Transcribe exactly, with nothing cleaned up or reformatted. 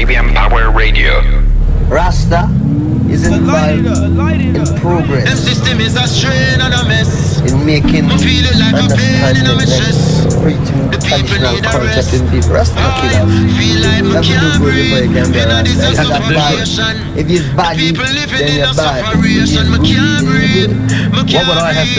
Caribbean Power Radio. Rasta is involved in progress. The system is a strain and a mess. In making like understanding and preaching traditional culture to the Rasta killer. That's the good way you can be Rasta. If you're bad, then you're bad. What would I have to